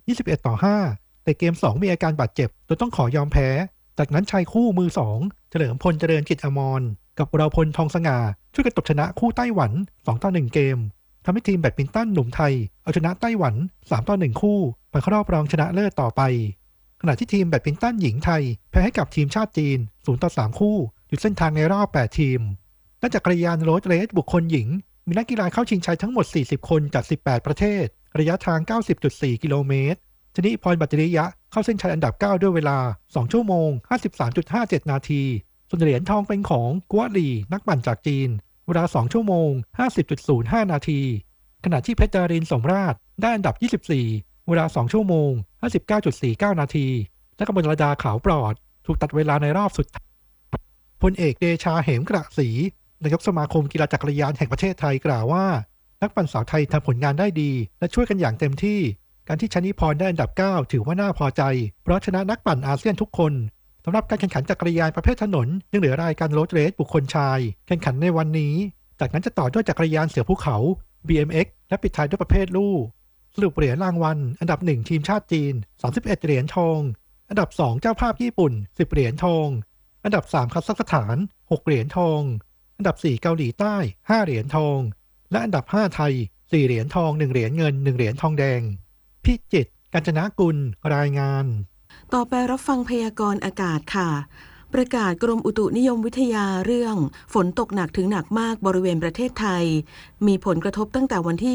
21-5แต่เกม2มีอาการบาดเจ็บจนต้องขอยอมแพ้จากนั้นชายคู่มือ2เฉลิมพลเจริญกิจอมรกับวราพลทองสง่าช่วยกันตบชนะคู่ไต้หวัน2-1เกมทำให้ทีมแบดมินตันหนุ่มไทยเอาชนะไต้หวัน3-1คู่ไปเข้ารอบรองชนะเลิศต่อไปขณะที่ทีมแบดมินตันหญิงไทยแพ้ให้กับทีมชาติจีน0-3คู่หยุดเส้นทางในรอบ8ทีมและจักรยานโรดเรสบุคคลหญิงมีนักกีฬาเข้าชิงชัยทั้งหมด40คนจาก18ประเทศระยะทาง 90.4 กิโลเมตรชนิพรบัจจริยะเข้าเส้นชัยอันดับ9ด้วยเวลา2ชั่วโมง 53.57 นาทีส่วนเหรียญทองเป็นของกัวหลี่นักปั่นจากจีนเวลา2ชั่วโมง 50.05 นาทีขณะที่เพชรดารินสมราชได้อันดับ24เวลา2ชั่วโมง 59.49 นาทีและกมลดาขาวปลอดถูกตัดเวลาในรอบสุดท้ายพลเอกเดชาเหมกระศรีนายกสมาคมกีฬาจักรยานแห่งประเทศไทยกล่าวว่านักปั่นสาวไทยทำผลงานได้ดีและช่วยกันอย่างเต็มที่การที่ชนิพรได้อันดับ9ถือว่าน่าพอใจเพราะชนะนักปั่นอาเซียนทุกคนสำหรับการแข่งขันจักรยานประเภทถนนยังเหลือรายการโรดเรสบุคคลชายแข่งขันในวันนี้จากนั้นจะต่อด้วยจักรยานเสือภูเขา BMX และปิดท้ายด้วยประเภทลู่สรุปเหรียญรางวัลอันดับ1ทีมชาติจีน31เหรียญทองอันดับ2เจ้าภาพญี่ปุ่น10เหรียญทองอันดับ3คัซัคสถาน6เหรียญทองอันดับ4เกาหลีใต้5เหรียญทองและอันดับ5ไทย4เหรียญทอง1เหรียญเงิน1เหรียญทองแดงพิจิตรกาญจนกุลรายงานต่อไปรับฟังพยากรณ์อากาศค่ะประกาศกรมอุตุนิยมวิทยาเรื่องฝนตกหนักถึงหนักมากบริเวณประเทศไทยมีผลกระทบตั้งแต่วันที่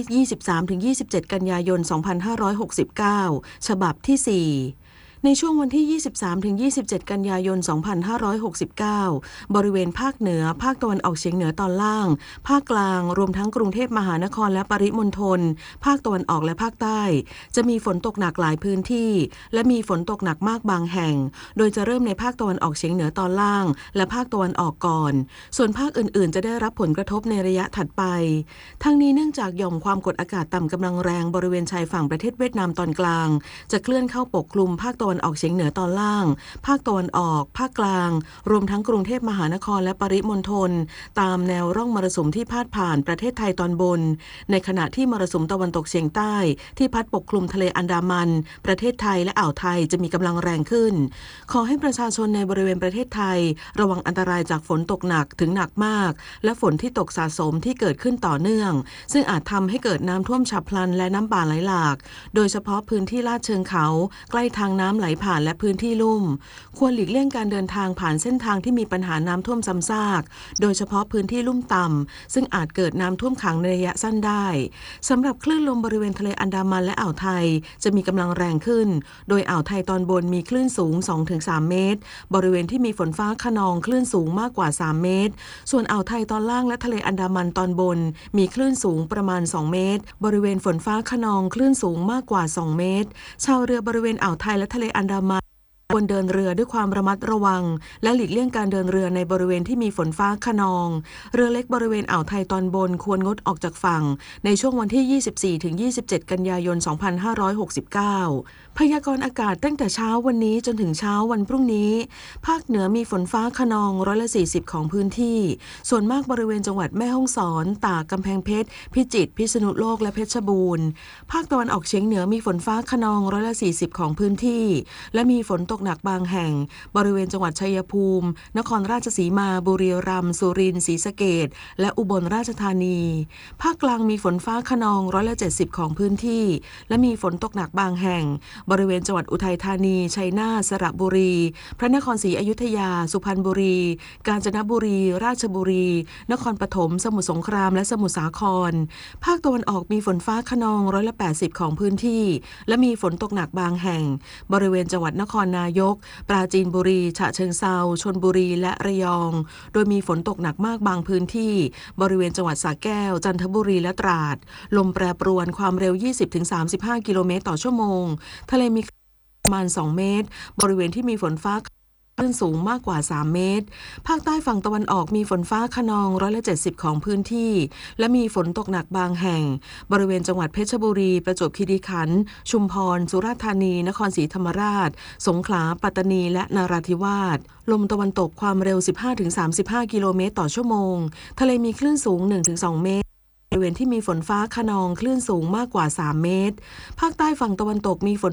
23-27 กันยายน 2569 ฉบับที่ 4ในช่วงวันที่ 23-27 กันยายน 2569 บริเวณภาคเหนือภาคตะวันออกเฉียงเหนือตอนล่างภาคกลางรวมทั้งกรุงเทพมหานครและปริมณฑลภาคตะวันออกและภาคใต้จะมีฝนตกหนักหลายพื้นที่และมีฝนตกหนักมากบางแห่งโดยจะเริ่มในภาคตะวันออกเฉียงเหนือตอนล่างและภาคตะวันออกก่อนส่วนภาคอื่นๆจะได้รับผลกระทบในระยะถัดไปทั้งนี้เนื่องจากหย่อมความกดอากาศต่ำกำลังแรงบริเวณชายฝั่งประเทศเวียดนามตอนกลางจะเคลื่อนเข้าปกคลุมภาคตะวันออกเฉียงเหนือตอนล่างภาคตะวันออกภาคกลางรวมทั้งกรุงเทพมหานครและปริมณฑลตามแนวร่องมรสุมที่พาดผ่านประเทศไทยตอนบนในขณะที่มรสุมตะวันตกเฉียงใต้ที่พัดปกคลุมทะเลอันดามันประเทศไทยและอ่าวไทยจะมีกำลังแรงขึ้นขอให้ประชาชนในบริเวณประเทศไทยระวังอันตรายจากฝนตกหนักถึงหนักมากและฝนที่ตกสะสมที่เกิดขึ้นต่อเนื่องซึ่งอาจทำให้เกิดน้ำท่วมฉับพลันและน้ำป่าไหลหลากโดยเฉพาะพื้นที่ลาดเชิงเขาใกล้ทางน้ำไหลผ่านและพื้นที่ลุ่มควรหลีกเลี่ยงการเดินทางผ่านเส้นทางที่มีปัญหาน้ำท่วมซ้ำซากโดยเฉพาะพื้นที่ลุ่มต่ำซึ่งอาจเกิดน้ำท่วมขังในระยะสั้นได้สำหรับคลื่นลมบริเวณทะเลอันดามันและอ่าวไทยจะมีกำลังแรงขึ้นโดยอ่าวไทยตอนบนมีคลื่นสูง 2-3 เมตรบริเวณที่มีฝนฟ้าคะนองคลื่นสูงมากกว่า3เมตรส่วนอ่าวไทยตอนล่างและทะเลอันดามันตอนบนมีคลื่นสูงประมาณ2เมตรบริเวณฝนฟ้าคะนองคลื่นสูงมากกว่า2เมตรชาวเรือบริเวณอ่าวไทยและทะเลอันดามันควรเดินเรือด้วยความระมัดระวังและหลีกเลี่ยงการเดินเรือในบริเวณที่มีฝนฟ้าคะนองเรือเล็กบริเวณอ่าวไทยตอนบนควรงดออกจากฝั่งในช่วงวันที่ 24-27 กันยายน 2569 พยากรณ์อากาศตั้งแต่เช้าวันนี้จนถึงเช้าวันพรุ่งนี้ภาคเหนือมีฝนฟ้าคะนอง140ของพื้นที่ส่วนมากบริเวณจังหวัดแม่ฮ่องสอนตากกำแพงเพชรพิจิตรพิษณุโลกและเพชรบูรณ์ภาคตะวันออกเฉียงเหนือมีฝนฟ้าคะนอง140ของพื้นที่และมีฝนตกหนักบางแห่งบริเวณจังหวัดชัยภูมินครราชสีมาบุรีรัมย์สุรินทร์ศรีสะเกษและอุบลราชธานีภาคกลางมีฝนฟ้าคะนอง170ของพื้นที่และมีฝนตกหนักบางแห่งบริเวณจังหวัดอุทัยธานีชัยนาทสระบุรีพระนครศรีอยุธยาสุพรรณบุรีกาญจนบุรีราชบุรีนครปฐมสมุทรสงครามและสมุทรสาครภาคตะวันออกมีฝนฟ้าคะนอง180ของพื้นที่และมีฝนตกหนักบางแห่งบริเวณจังหวัดนครนายกปราจีนบุรีฉะเชิงเทราชลบุรีและระยองโดยมีฝนตกหนักมากบางพื้นที่บริเวณจังหวัดสระแก้วจันทบุรีและตราดลมแปรปรวนความเร็ว 20-35 กิโลเมตรต่อชั่วโมงทะเลมีประมาณ2เมตรบริเวณที่มีฝนฟ้าคลื่นสูงมากกว่า3เมตรภาคใต้ฝั่งตะวันออกมีฝนฟ้าคะนอง170ของพื้นที่และมีฝนตกหนักบางแห่งบริเวณจังหวัดเพชรบุรีประจวบคีรีขันธ์ชุมพรสุราษฎร์ธานีนครศรีธรรมราชสงขลาปัตตานีและนราธิวาสลมตะวันตกความเร็ว 15-35 กิโลเมตรต่อชั่วโมงทะเลมีคลื่นสูง 1-2 เมตรบริเวณที่มีฝนฟ้าคะนองคลื่นสูงมากกว่า3เมตรภาคใต้ฝั่งตะวันตกมีฝน